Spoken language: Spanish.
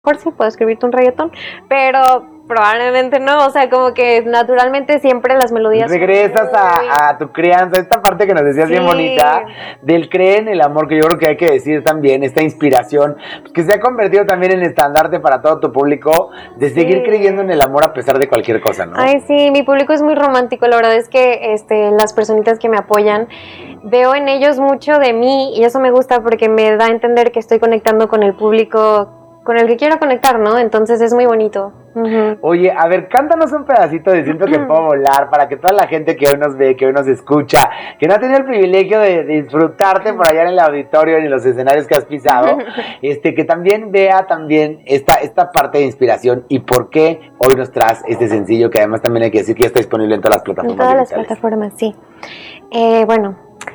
mejor sí puedo escribirte un reggaetón, pero probablemente no, o sea, como que naturalmente siempre las melodías... Regresas a tu crianza, esta parte que nos decías Sí. bien bonita, del creer en el amor, que yo creo que hay que decir también, esta inspiración, pues, que se ha convertido también en estandarte para todo tu público, de seguir Sí. creyendo en el amor a pesar de cualquier cosa, ¿no? Ay, sí, mi público es muy romántico, la verdad es que las personitas que me apoyan, veo en ellos mucho de mí y eso me gusta porque me da a entender que estoy conectando con el público con el que quiero conectar, ¿no? Entonces es muy bonito. Uh-huh. Oye, a ver, cántanos un pedacito de Siento que puedo volar para que toda la gente que hoy nos ve, que hoy nos escucha, que no ha tenido el privilegio de disfrutarte por allá en el auditorio, en los escenarios que has pisado, que también vea también esta parte de inspiración y por qué hoy nos traes este sencillo, que además también hay que decir que ya está disponible en todas las plataformas digitales. En todas digitales. las plataformas, sí. Bueno,